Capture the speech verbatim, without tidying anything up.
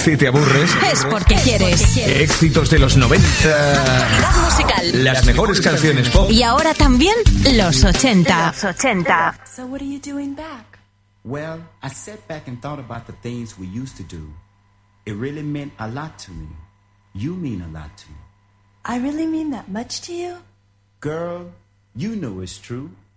Si te aburres, es porque quieres. Éxitos de los noventa. Actualidad musical. Las mejores canciones pop. Y ahora también los ochenta. Los ochenta. So what are you doing back? Well, I sat back and thought about the things we used to do. It really meant a lot to me. You mean a lot to me. I really mean that much to you? Girl, you know it's true.